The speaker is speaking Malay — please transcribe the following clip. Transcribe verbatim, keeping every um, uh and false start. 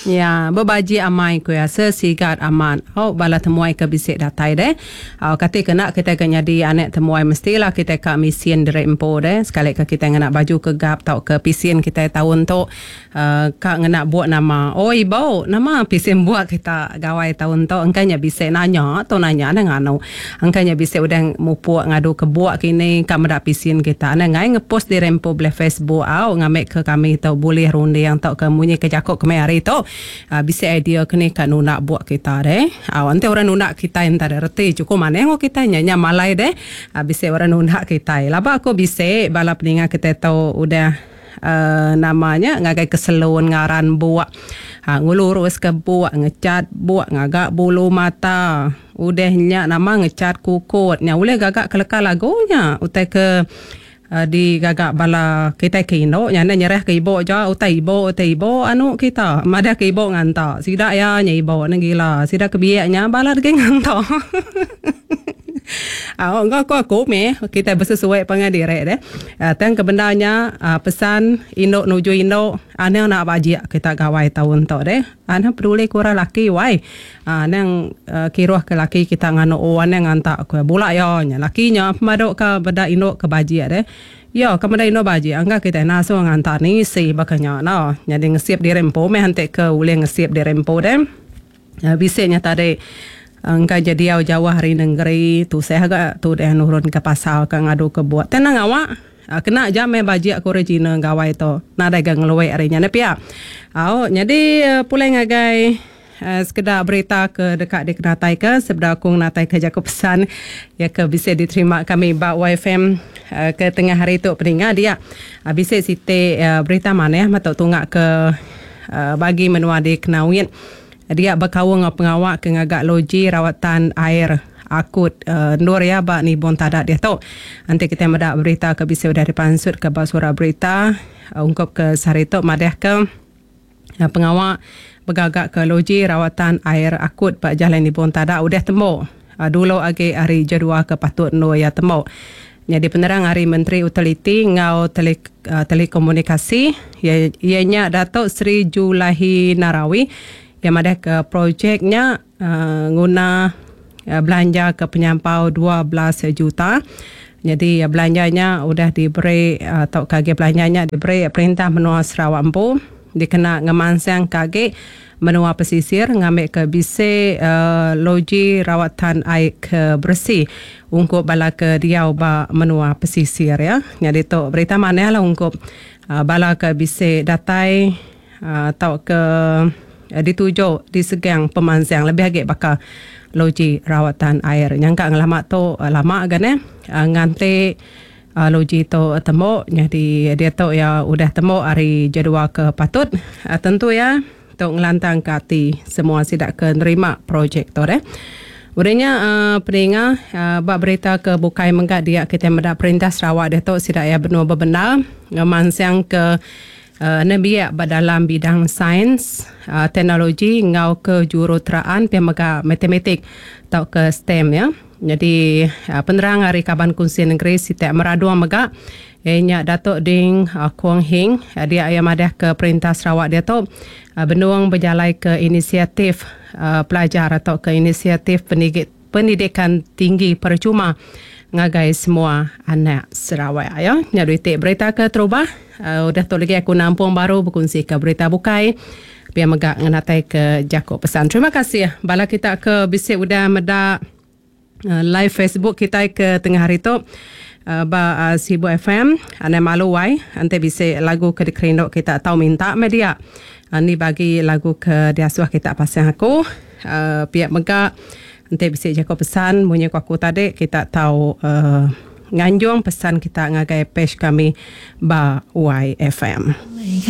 Ya, berbaji amai ku ya sesigat aman. Oh, bala temuai ke bisik datai deh. Oh, kata kena kita kena di anak temuai mestilah kita ke misian dari empo deh. Sekali ke kita ngena baju ke gap tau ke pisian kita tahun tu uh, kak ngena buat nama. Oh, ibu nama pisian buat kita gawai tahun tu. Engkanya bisik nanya atau nanya dengan anu. Engkanya bisik udah mupuak ngadu ke buat kini kak mendak pisian kita. Ana ngai ngepost di rempo beli Facebook. Au ngamek ke kami tau boleh runde yang tau ke munyi ke jakok ke hari tu. Uh, bisa idea kini kan nunak buat kita deh. Uh, nanti orang nunak kita yang tak reti cukup mana yang kita nyanyi malai deh. Uh, bisa orang nunak kita. Lapa aku bisa balap ninga kita tahu udah uh, namanya ngagai keseluan ngaran buat. Uh, ngulurus ke buat ngecat buat ngagak bulu mata. Udahnya nama ngecat kukut. Nya boleh gagak kelekar lagunya. Utai ke Uh, di gagak bala kita ke Indo nyana nyerah ke ibu je utai ibu utai ibu anu kita mada ke ibu nganta sida ya nya ibu nang gila sida ke biaknya bala ke nganta ah enggak aku aku me kita bersesuai pengadire deh uh, tang kebenarnya uh, pesan Indo nuju Indo ana nak baji kita gawai tahun tu deh ana peduli kurang laki wai uh, nang uh, kiruh ke laki kita ngano oan nang nganta aku bola ya nya lakinya madok ka beda Indo ke baji deh. Ya, kemudian ino baji, angga kita naso ngantar ni si bakanya, no, jadi ngesiap di rempo, me hantek ke ule ngesiap di rempo deh. Uh, bisanya tadi angka jadi au Jawa hari negeri tu saya agak tu deh nurun ke pasal ke ngadu ke buat. Tenang awak, uh, kena jam me baji aku rejina gawai tu, nada gang ngeluwe harinya nepia. Au, jadi uh, pulai ngagai. Uh, sekedar berita ke dekat di kenatai ke sebab aku natai ke jaku pesan ya ke bisa diterima kami bak Y F M uh, ke tengah hari tu peningat dia uh, bisa site uh, berita mana ya matok tunggak ke uh, bagi menua di kenawin dia berkawang pengawak ke ngagak loji rawatan air akut uh, nur ya bak ni bon tadak dia tu nanti kita mendak berita ke bisa dari pansut ke basura berita uh, ungkap ke sari tu madah ke uh, pengawak bergagak ke loji rawatan air akut Pak Jalan di Bontada udah temu. Uh, dulu agi hari jadual ke patut no ya temu. Jadi penerang hari Menteri Utiliti ngau tele, uh, telekomunikasi ia, ianya Datuk Sri Julahi Narawi yang ada ke projeknya uh, guna uh, belanja ke penyampau dua belas juta. Jadi uh, belanjanya udah diberi atau uh, kage belanjanya diberi perintah menua Sarawak Empu dikena ngemansang kage menua pesisir ngambil ke bise uh, loji rawatan air ke bersih untuk bala ke diau ba menua pesisir ya. Jadi tu berita mana lah untuk uh, bala ke bise datai uh, atau ke uh, dituju di segang pemansang lebih agak bakal loji rawatan air. Nyangka ngelama tu uh, lama kan eh uh, ngante Uh, loji tu temu jadi dia tu ya udah temu hari jadual ke patut uh, tentu ya tu ngelantang kati semua sidak ke nerima projek tu deh. Udahnya uh, peringat uh, bak berita ke bukai menggak dia kita mendak perintah Sarawak dia tu sidak ya benua berbenda ngemansang ke uh, nebiak dalam bidang sains uh, teknologi ngau ke juruteraan pihak megak matematik atau ke STEM ya. Jadi uh, penerang hari Kaban Kunci Negeri Siti Meradua Megak ianya Datuk Ding uh, Kuang Hing uh, dia ayam madah ke perintah Sarawak dia tu uh, benuang berjalai ke inisiatif uh, pelajar atau ke inisiatif pendidik, pendidikan tinggi percuma ngagai semua anak Sarawak ya. Nyadu itik berita ke terubah uh, udah tu lagi aku nampung baru berkongsi ke berita bukai biar megak ngenatai ke jakuk pesan. Terima kasih bala kita ke bisik udah medak Uh, live Facebook kita ke tengah hari tu uh, ba uh, Sibu F M ane malu wai ante bisa lagu ke dikerindok kita tahu minta media uh, ni bagi lagu ke diasuh kita pasang aku uh, pihak megak ante bisa jago pesan bunyi aku tadi kita tahu uh, nganjung pesan kita ngagai page kami ba Y F M.